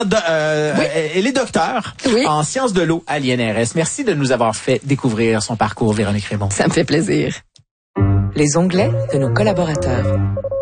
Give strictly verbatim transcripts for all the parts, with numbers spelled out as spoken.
De, euh, oui. Elle est docteure oui. en sciences de l'eau à l'I N R S. Merci de nous avoir fait découvrir son parcours, Véronique Raymond. Ça me fait plaisir. Les onglets de nos collaborateurs.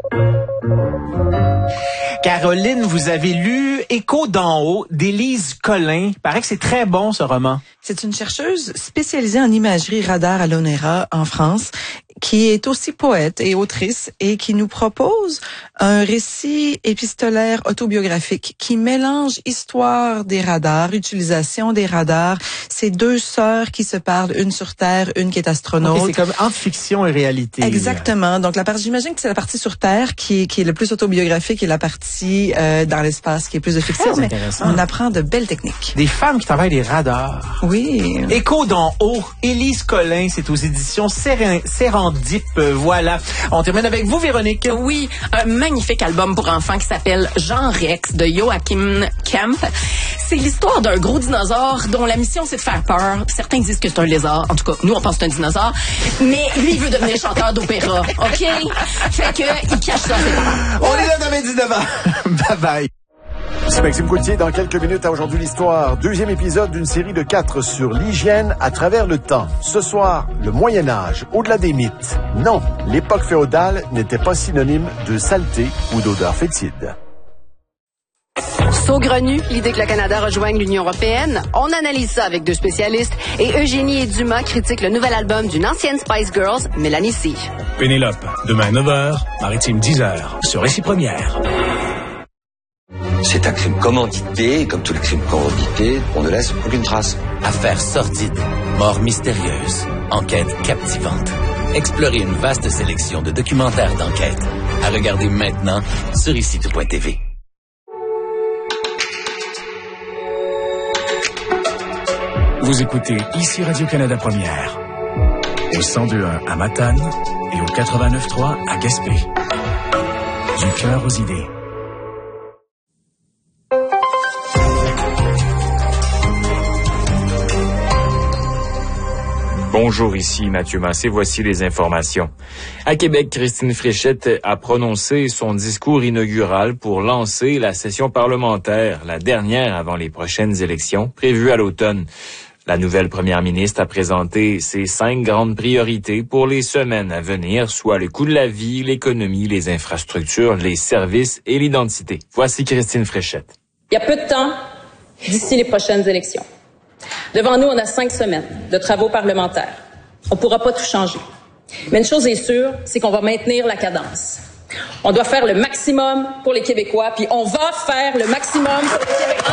Caroline, vous avez lu Écho d'en haut d'Élise Collin. Il paraît que c'est très bon, ce roman. C'est une chercheuse spécialisée en imagerie radar à l'O N E R A en France, qui est aussi poète et autrice et qui nous propose un récit épistolaire autobiographique qui mélange histoire des radars, utilisation des radars. C'est deux sœurs qui se parlent, une sur Terre, une qui est astronaute. Okay, c'est comme entre fiction et réalité. Exactement. Donc la partie, j'imagine que c'est la partie sur Terre qui est, qui est le plus autobiographique et la partie euh, dans l'espace qui est plus de fiction. Très mais intéressant. On apprend de belles techniques. Des femmes qui travaillent les radars. Oui. Écho d'en haut, Élise Collin, c'est aux éditions Sérendip. Voilà. On termine avec vous, Véronique. Oui, un magnifique album pour enfants qui s'appelle Jean Rex de Joachim Kemp. C'est l'histoire d'un gros dinosaure dont la mission c'est de faire peur. Certains disent que c'est un lézard. En tout cas, nous on pense que c'est un dinosaure. Mais lui il veut devenir chanteur d'opéra. OK? Fait que il cache ça à ses parents. On est là dans dix-neuf ans. Bye bye. C'est Maxime Coutier. Dans quelques minutes à Aujourd'hui l'Histoire, deuxième épisode d'une série de quatre sur l'hygiène à travers le temps. Ce soir, le Moyen-Âge, au-delà des mythes. Non, l'époque féodale n'était pas synonyme de saleté ou d'odeur fétide. Saugrenu, l'idée que le Canada rejoigne l'Union européenne, on analyse ça avec deux spécialistes et Eugénie et Dumas critiquent le nouvel album d'une ancienne Spice Girls, Mélanie C. Pénélope, demain neuf heures, Maritime dix heures, sur Récit Première. C'est un crime commandité, et comme tous les crimes commandités, on ne laisse aucune trace. Affaires sordides, mort mystérieuse, enquête captivante. Explorez une vaste sélection de documentaires d'enquête. À regarder maintenant sur ici tout point t v. Vous écoutez ici Radio-Canada Première, au cent deux point un à Matane et au quatre-vingt-neuf point trois à Gaspé. Du cœur aux idées. Bonjour, ici Mathieu Massé, voici les informations. À Québec, Christine Fréchette a prononcé son discours inaugural pour lancer la session parlementaire, la dernière avant les prochaines élections, prévues à l'automne. La nouvelle première ministre a présenté ses cinq grandes priorités pour les semaines à venir, soit le coût de la vie, l'économie, les infrastructures, les services et l'identité. Voici Christine Fréchette. Il y a peu de temps d'ici les prochaines élections. Devant nous, on a cinq semaines de travaux parlementaires. On ne pourra pas tout changer. Mais une chose est sûre, c'est qu'on va maintenir la cadence. On doit faire le maximum pour les Québécois, puis on va faire le maximum pour les Québécois.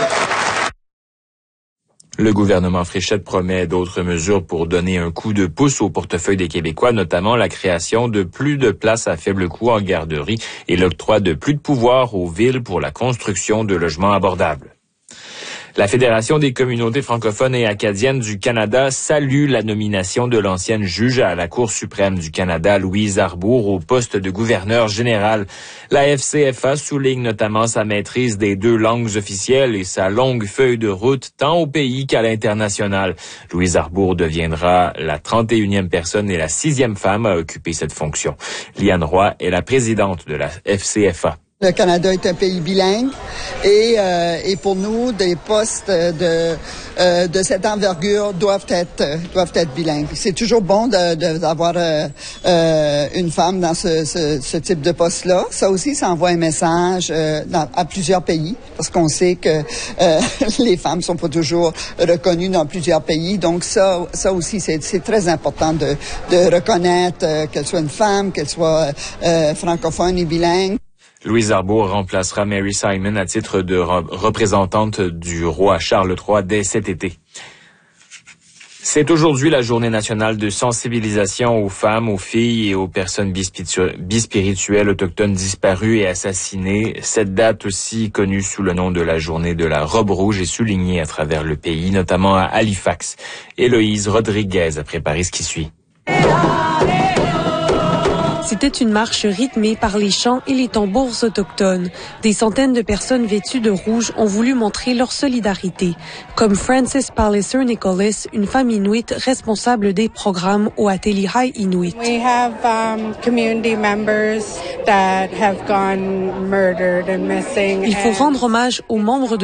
Le gouvernement Fréchette promet d'autres mesures pour donner un coup de pouce au portefeuille des Québécois, notamment la création de plus de places à faible coût en garderie et l'octroi de plus de pouvoir aux villes pour la construction de logements abordables. La Fédération des communautés francophones et acadiennes du Canada salue la nomination de l'ancienne juge à la Cour suprême du Canada, Louise Arbour, au poste de gouverneur général. La F C F A souligne notamment sa maîtrise des deux langues officielles et sa longue feuille de route tant au pays qu'à l'international. Louise Arbour deviendra la trente et unième personne et la sixième femme à occuper cette fonction. Liane Roy est la présidente de la F C F A. Le Canada est un pays bilingue et, euh, et pour nous, des postes de, euh, de cette envergure doivent être, doivent être bilingues. C'est toujours bon de, de, d'avoir euh, euh, une femme dans ce, ce, ce type de poste-là. Ça aussi, ça envoie un message euh, dans, à plusieurs pays parce qu'on sait que euh, les femmes sont pas toujours reconnues dans plusieurs pays. Donc ça, ça aussi, c'est, c'est très important de, de reconnaître euh, qu'elle soit une femme, qu'elle soit euh, francophone et bilingue. Louise Arbour remplacera Mary Simon à titre de re- représentante du roi Charles trois dès cet été. C'est aujourd'hui la journée nationale de sensibilisation aux femmes, aux filles et aux personnes bispiritu- bispirituelles autochtones disparues et assassinées. Cette date, aussi connue sous le nom de la journée de la robe rouge, est soulignée à travers le pays, notamment à Halifax. Héloïse Rodriguez a préparé ce qui suit. C'était une marche rythmée par les chants et les tambours autochtones. Des centaines de personnes vêtues de rouge ont voulu montrer leur solidarité, comme Frances Palliser Nicholas, une femme inuit responsable des programmes au Ateli High Inuit. We have um, community members that have gone murdered and missing. Il faut rendre hommage aux membres de